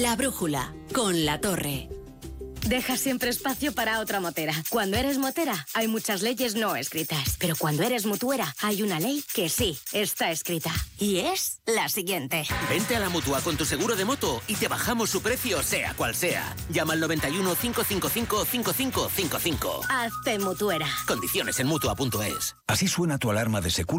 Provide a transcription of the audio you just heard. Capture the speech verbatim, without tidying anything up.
La brújula, con La Torre. Deja siempre espacio para otra motera. Cuando eres motera, hay muchas leyes no escritas. Pero cuando eres mutuera, hay una ley que sí está escrita. Y es la siguiente. Vente a la Mutua con tu seguro de moto y te bajamos su precio, sea cual sea. Llama al noventa y uno, cinco cinco cinco, cinco cinco cinco cinco. Hazte mutuera. Condiciones en Mutua punto es. Así suena tu alarma de Securitas